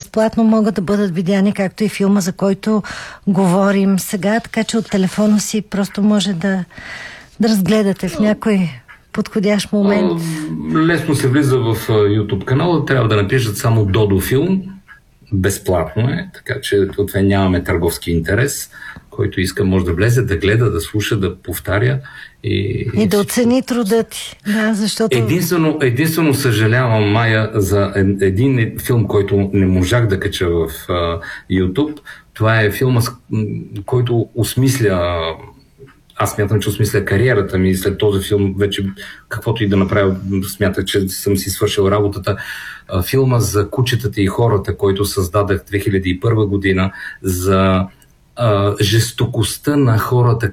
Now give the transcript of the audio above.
безплатно могат да бъдат видяни, както и филма, за който говорим сега, така че от телефона си просто може да разгледате в някой подходящ момент. Лесно се влиза в YouTube канала, трябва да напишат само Додо филм. Безплатно е, така че от това нямаме търговски интерес. Който иска може да влезе, да гледа, да слуша, да повтаря. И да оцени труда ти. Да, защото... Единствено съжалявам, Майя, за един филм, който не можах да кача в YouTube. Това е филма, който осмисля... Аз смятам, че осмисля кариерата ми. След този филм вече каквото и да направя, смятах, че съм си свършил работата. Филма за кучетата и хората, който създадах 2001 година, за жестокостта на хората